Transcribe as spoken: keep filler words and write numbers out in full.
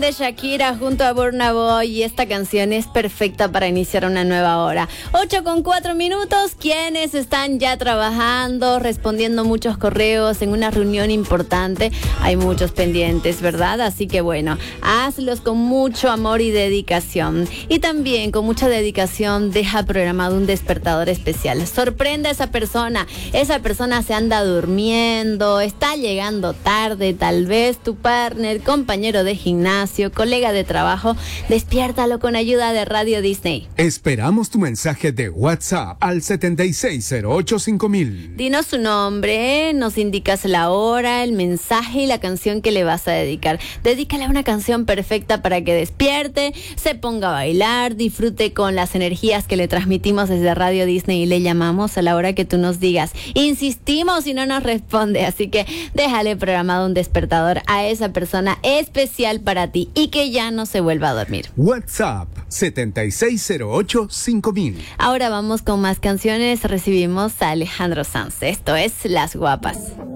De Shakira junto a Burna Boy, y esta canción es perfecta para iniciar una nueva hora. ocho con cuatro minutos, quienes están ya trabajando, respondiendo muchos correos en una reunión importante. Hay muchos pendientes, ¿verdad? Así que bueno, hazlos con mucho amor y dedicación. Y también con mucha dedicación deja programado un despertador especial. Sorprende a esa persona. Esa persona se anda durmiendo, está llegando tarde, tal vez tu partner, compañero de gimnasio, colega de trabajo. Despiértalo con ayuda de Radio Disney. Esperamos tu mensaje de WhatsApp al setenta y seis cero ocho cinco mil. Dinos su nombre, nos indicas la hora, el mensaje y la canción que le vas a dedicar. Dedícale una canción perfecta para que despierte, se ponga a bailar, disfrute con las energías que le transmitimos desde Radio Disney y le llamamos a la hora que tú nos digas. Insistimos y no nos responde, así que déjale programado un despertador a esa persona especial para ti y que ya no se vuelva a dormir. WhatsApp setenta y seis cero ocho cinco mil. Ahora vamos con más canciones. Recibimos a Alejandro Sanz. Esto es Las Guapas.